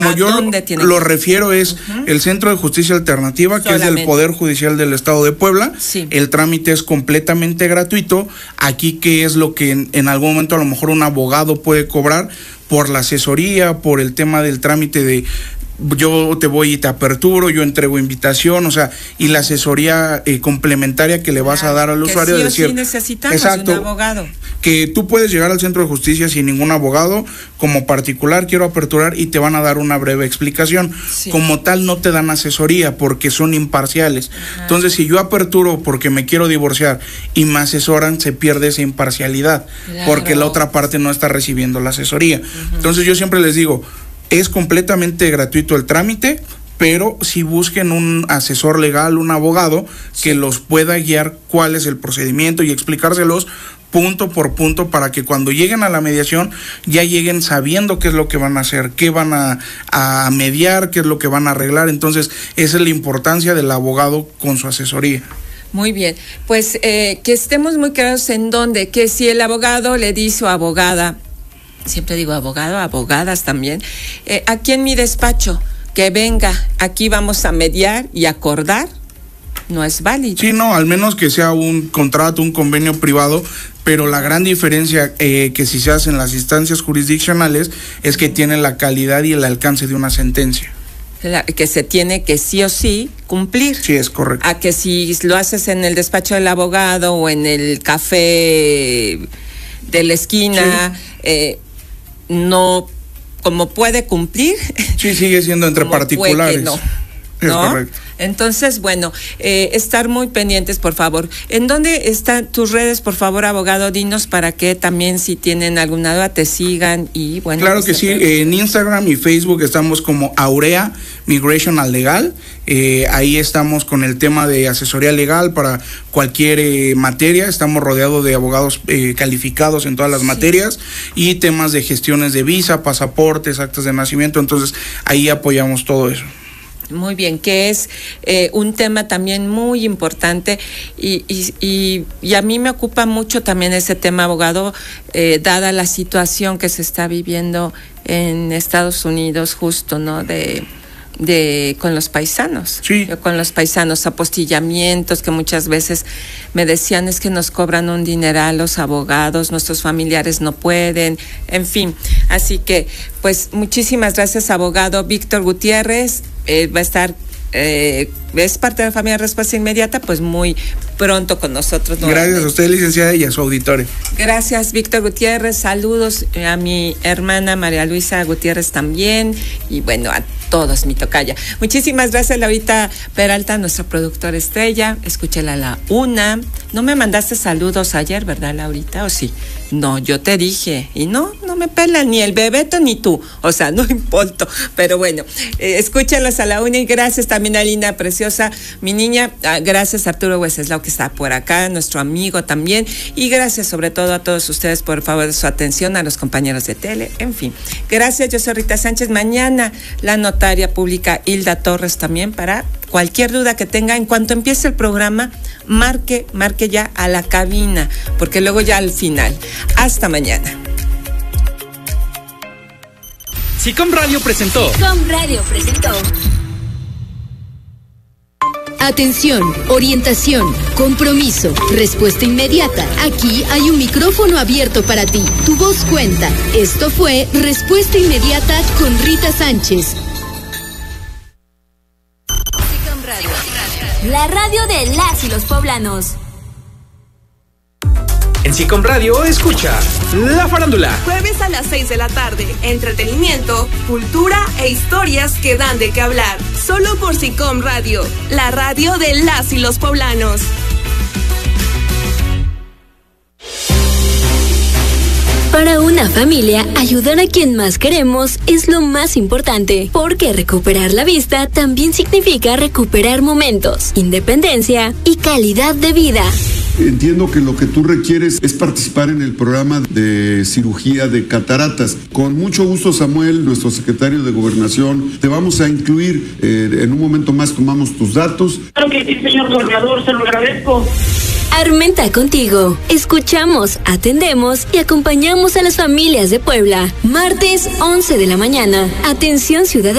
Como yo lo refiero es el Centro de Justicia Alternativa, que es del Poder Judicial del Estado de Puebla. Sí. El trámite es completamente gratuito. Aquí, ¿qué es lo que en algún momento a lo mejor un abogado puede cobrar por la asesoría, por el tema del trámite de yo te voy y te aperturo, yo entrego invitación, o sea, y la asesoría complementaria que le vas a dar al usuario, sí, de decir, sí necesitamos exacto, un abogado. Que tú puedes llegar al Centro de Justicia sin ningún abogado, como particular quiero aperturar y te van a dar una breve explicación. Sí. Como tal no te dan asesoría porque son imparciales. Ajá. Entonces, si yo aperturo porque me quiero divorciar y me asesoran, se pierde esa imparcialidad, claro, porque la otra parte no está recibiendo la asesoría. Entonces, yo siempre les digo, es completamente gratuito el trámite, pero si busquen un asesor legal, un abogado, que los pueda guiar cuál es el procedimiento y explicárselos punto por punto para que cuando lleguen a la mediación ya lleguen sabiendo qué es lo que van a hacer, qué van a mediar, qué es lo que van a arreglar. Entonces, esa es la importancia del abogado con su asesoría. Muy bien, pues que estemos muy claros en dónde, que si el abogado le dice o abogada, siempre digo abogado, abogadas también, aquí en mi despacho, que venga, aquí vamos a mediar y acordar, no es válido. Sí, no, al menos que sea un contrato, un convenio privado, pero la gran diferencia que si se hace en las instancias jurisdiccionales es que tiene la calidad y el alcance de una sentencia. Que se tiene que sí o sí cumplir. Sí, es correcto. A que si lo haces en el despacho del abogado o en el café de la esquina, sí. No, como puede cumplir. Sí, sigue siendo entre particulares. No. Es correcto. Entonces, bueno, estar muy pendientes, por favor. ¿En dónde están tus redes, por favor, abogado? Dinos para que también, si tienen alguna duda, te sigan y bueno. Claro que sí, en Instagram y Facebook estamos como Aurea Migrational Legal. Ahí estamos con el tema de asesoría legal para cualquier materia. Estamos rodeados de abogados calificados en todas las materias y temas de gestiones de visa, pasaportes, actas de nacimiento. Entonces, ahí apoyamos todo eso. Muy bien, que es un tema también muy importante y a mí me ocupa mucho también ese tema, abogado, dada la situación que se está viviendo en Estados Unidos justo, ¿no? Con los paisanos. Sí. Con los paisanos, apostillamientos que muchas veces me decían es que nos cobran un dineral los abogados, nuestros familiares no pueden, en fin. Así que, pues, muchísimas gracias, abogado Víctor Gutiérrez. Va a estar, es parte de la familia Respuesta Inmediata, pues muy pronto con nosotros. Gracias a usted, licenciada, y a su auditorio. Gracias, Víctor Gutiérrez. Saludos a mi hermana María Luisa Gutiérrez también. Y bueno, a todos, mi tocaya. Muchísimas gracias, Laurita Peralta, nuestro productor estrella. Escúchela a la 1. No me mandaste saludos ayer, ¿verdad, Laurita? ¿O sí? No, yo te dije. Y no me pelan ni el Bebeto ni tú. O sea, no importa. Pero bueno, escúchalas a la 1 y gracias también a Linda Preciosa, mi niña. Gracias a Arturo Hueseslao, que está por acá, nuestro amigo también. Y gracias sobre todo a todos ustedes por favor de su atención, a los compañeros de tele, en fin. Gracias, yo soy Rita Sánchez. Mañana la notaria pública Hilda Torres también, para cualquier duda que tenga. En cuanto empiece el programa, marque ya a la cabina, porque luego ya al final. Hasta mañana. SICOM Radio presentó. Atención, orientación, compromiso, respuesta inmediata. Aquí hay un micrófono abierto para ti. Tu voz cuenta. Esto fue Respuesta Inmediata con Rita Sánchez. SICOM Radio, la radio de las y los poblanos. En SICOM Radio escucha La Farándula. Jueves a las 6 de la tarde. Entretenimiento, cultura e historias que dan de qué hablar. Solo por SICOM Radio, la radio de las y los poblanos. Para una familia, ayudar a quien más queremos es lo más importante, porque recuperar la vista también significa recuperar momentos, independencia y calidad de vida. Entiendo que lo que tú requieres es participar en el programa de cirugía de cataratas. Con mucho gusto, Samuel, nuestro secretario de Gobernación, te vamos a incluir. En un momento más tomamos tus datos. Claro que sí, señor gobernador, se lo agradezco. Armenta contigo. Escuchamos, atendemos y acompañamos a las familias de Puebla. Martes 11 de la mañana. Atención ciudadana.